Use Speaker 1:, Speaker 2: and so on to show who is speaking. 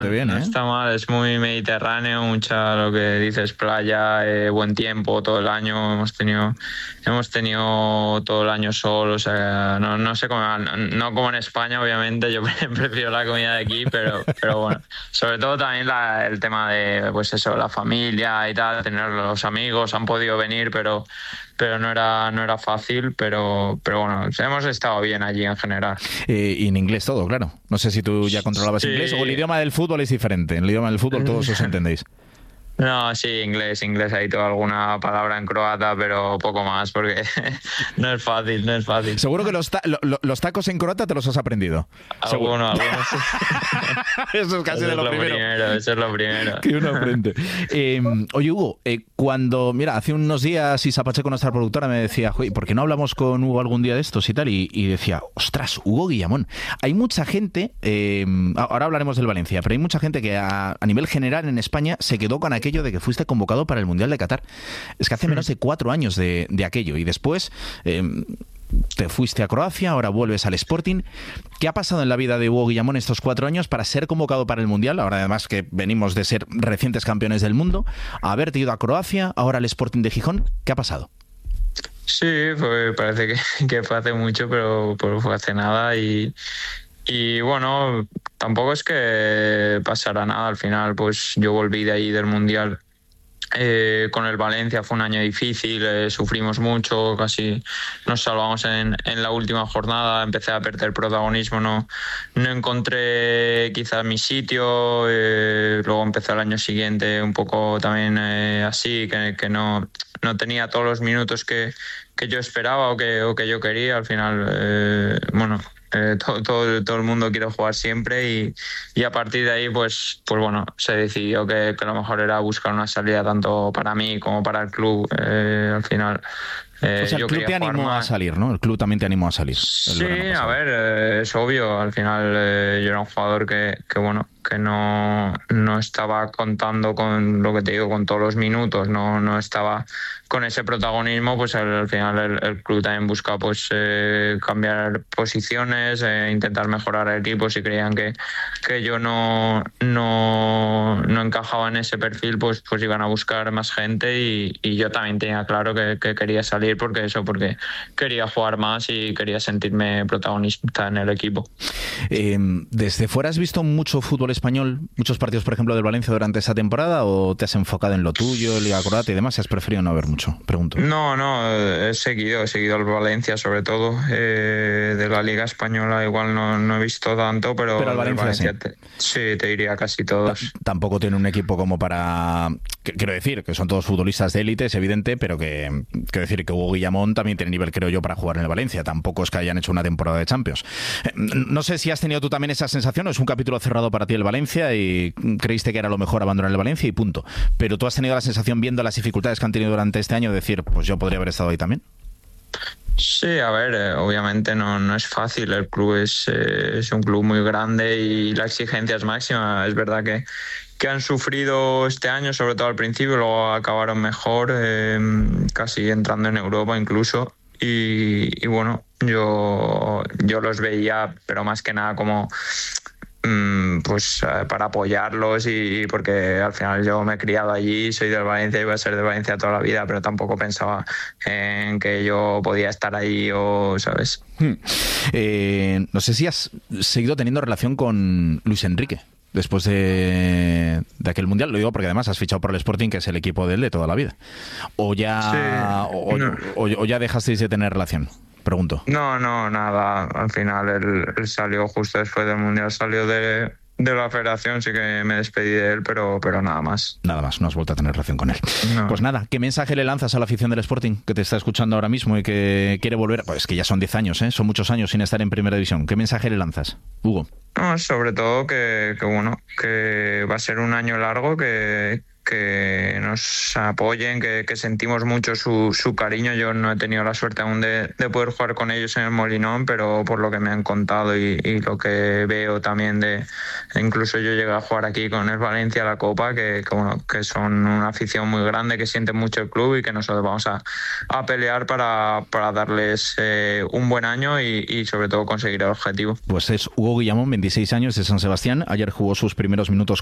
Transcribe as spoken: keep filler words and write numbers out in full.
Speaker 1: bien,
Speaker 2: no
Speaker 1: ¿eh?
Speaker 2: está mal, es muy mediterráneo, mucha lo que dices, playa, eh, buen tiempo todo el año, hemos tenido hemos tenido todo el año sol, o sea, no, no sé cómo, no, no como en España, obviamente, yo prefiero la comida de aquí, pero, pero bueno, sobre todo también la, el tema de, pues eso, la familia y tal, tener los amigos, han podido venir, pero pero no era no era fácil, pero pero bueno, hemos estado bien allí en general.
Speaker 1: Eh, y en inglés todo, claro. No sé si tú ya controlabas
Speaker 2: Sí.
Speaker 1: inglés o el idioma del fútbol es diferente. En el idioma del fútbol todos os entendéis.
Speaker 2: No, sí, inglés, inglés, ahí tengo alguna palabra en croata, pero poco más, porque no es fácil, no es fácil.
Speaker 1: Seguro que los, ta- lo- lo- los tacos en croata te los has aprendido. Seguro.
Speaker 2: Alguno, alguno, sí.
Speaker 1: Eso es casi
Speaker 2: Eso
Speaker 1: de
Speaker 2: es
Speaker 1: lo
Speaker 2: lo
Speaker 1: primero.
Speaker 2: primero, eso es lo primero.
Speaker 1: Que uno aprende. Eh, oye, Hugo, eh, cuando, mira, hace unos días Isa Pacheco, nuestra productora, me decía, "Joder, ¿por qué no hablamos con Hugo algún día de estos y tal?" Y, y decía, ostras, Hugo Guillamón. Hay mucha gente, eh, ahora hablaremos del Valencia, pero hay mucha gente que a, a nivel general en España se quedó con aquello de que fuiste convocado para el Mundial de Qatar. Es que hace menos de cuatro años de, de aquello. Y después... Eh, te fuiste a Croacia, ahora vuelves al Sporting. ¿Qué ha pasado en la vida de Hugo Guillamón estos cuatro años para ser convocado para el Mundial? Ahora además que venimos de ser recientes campeones del mundo, haberte ido a Croacia, ahora al Sporting de Gijón. ¿Qué ha pasado?
Speaker 2: Sí, fue, parece que, que fue hace mucho, pero, pero fue hace nada y, y bueno, tampoco es que pasara nada al final, pues yo volví de ahí del Mundial. Eh, con el Valencia fue un año difícil, eh, sufrimos mucho, casi nos salvamos en, en la última jornada, empecé a perder protagonismo, no, no encontré quizás mi sitio, eh, luego empecé el año siguiente un poco también eh, así, que, que no, no tenía todos los minutos que, que yo esperaba o que, o que yo quería, al final, eh, bueno... Eh, todo, todo, todo el mundo quiere jugar siempre y, y a partir de ahí pues, pues bueno, se decidió que, que lo mejor era buscar una salida tanto para mí como para el club. Eh, al final eh,
Speaker 1: o sea, el
Speaker 2: yo
Speaker 1: club te animó más. a salir, ¿no? El club también te animó a salir.
Speaker 2: Sí, a ver, eh, es obvio, al final eh, yo era un jugador que, que bueno, que no, no estaba contando con lo que te digo, con todos los minutos, no, no estaba con ese protagonismo, pues al, al final el, el club también busca pues eh, cambiar posiciones, eh, intentar mejorar el equipo. Si creían que, que yo no, no, no encajaba en ese perfil, pues, pues iban a buscar más gente y, y yo también tenía claro que, que quería salir porque eso, porque quería jugar más y quería sentirme protagonista en el equipo.
Speaker 1: Eh, ¿Desde fuera has visto mucho fútbol español, muchos partidos, por ejemplo, del Valencia durante esa temporada, o te has enfocado en lo tuyo, Liga Croata y demás, y has preferido no ver mucho? Pregunto.
Speaker 2: No, no, he seguido, he seguido el Valencia sobre todo, eh, de la Liga Española igual no, no he visto tanto, pero,
Speaker 1: pero el Valencia,
Speaker 2: Valencia
Speaker 1: sí.
Speaker 2: Te, sí, te diría casi todos.
Speaker 1: T- tampoco tiene un equipo como para... que, quiero decir, que son todos futbolistas de élite, es evidente, pero que quiero decir que Hugo Guillamón también tiene nivel, creo yo, para jugar en el Valencia. Tampoco es que hayan hecho una temporada de Champions. Eh, no sé si has tenido tú también esa sensación, o es un capítulo cerrado para ti el Valencia y creíste que era lo mejor abandonar el Valencia y punto. Pero tú has tenido la sensación, viendo las dificultades que han tenido durante este año, de decir, pues yo podría haber estado ahí también.
Speaker 2: Sí, a ver, eh, obviamente no, no es fácil, el club es, eh, es un club muy grande y la exigencia es máxima. Es verdad que, que han sufrido este año, sobre todo al principio, luego acabaron mejor, eh, casi entrando en Europa incluso. Y, y bueno, yo, yo los veía, pero más que nada como... pues eh, para apoyarlos y, y porque al final yo me he criado allí, soy del Valencia y voy a ser de Valencia toda la vida, pero tampoco pensaba en que yo podía estar ahí o, ¿sabes?
Speaker 1: Hmm. Eh, no sé si has seguido teniendo relación con Luis Enrique después de, de aquel Mundial. Lo digo porque además has fichado por el Sporting, que es el equipo de él de toda la vida. O ya,
Speaker 2: sí,
Speaker 1: o,
Speaker 2: no.
Speaker 1: o, o ya dejasteis de tener relación. Pregunto.
Speaker 2: No, no, nada. Al final él, él salió justo después del Mundial, salió de, de la federación, sí que me despedí de él, pero, pero nada más.
Speaker 1: Nada más, no has vuelto a tener relación con él.
Speaker 2: No.
Speaker 1: Pues nada, ¿qué mensaje le lanzas a la afición del Sporting, que te está escuchando ahora mismo y que quiere volver? Pues que ya son diez años, ¿eh? Son muchos años sin estar en Primera División. ¿Qué mensaje le lanzas, Hugo?
Speaker 2: No, sobre todo que, que bueno, que va a ser un año largo, que... que que nos apoyen, que, que sentimos mucho su, su cariño. Yo no he tenido la suerte aún de, de poder jugar con ellos en el Molinón, pero por lo que me han contado y, y lo que veo también de, incluso yo llegué a jugar aquí con el Valencia la Copa, que, que, bueno, que son una afición muy grande, que sienten mucho el club y que nosotros vamos a, a pelear para, para darles eh, un buen año y, y sobre todo conseguir el objetivo.
Speaker 1: Pues es Hugo Guillamón, veintiséis años, de San Sebastián. Ayer jugó sus primeros minutos